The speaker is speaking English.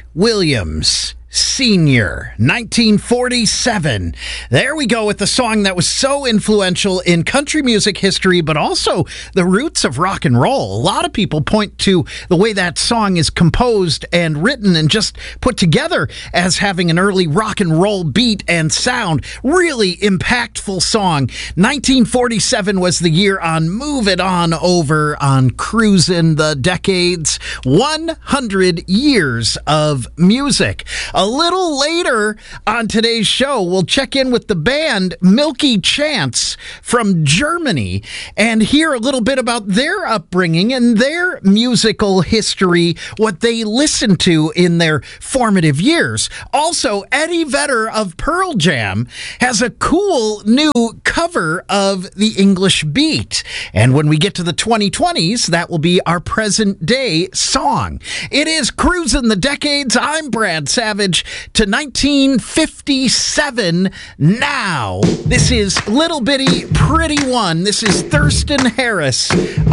Williams Sr., 1947. There we go with the song that was so influential in country music history, but also the roots of rock and roll. A lot of people point to the way that song is composed and written and just put together as having an early rock and roll beat and sound. Really impactful song. 1947 was the year on Move It On Over on Cruisin' the Decades. 100 years of music. A little later on today's show, we'll check in with the band Milky Chance from Germany and hear a little bit about their upbringing and their musical history, what they listened to in their formative years. Also, Eddie Vedder of Pearl Jam has a cool new cover of the English Beat. And when we get to the 2020s, that will be our present day song. It is Cruisin' the Decades. I'm Brad Savage. To 1957 now. This is Little Bitty Pretty One. This is Thurston Harris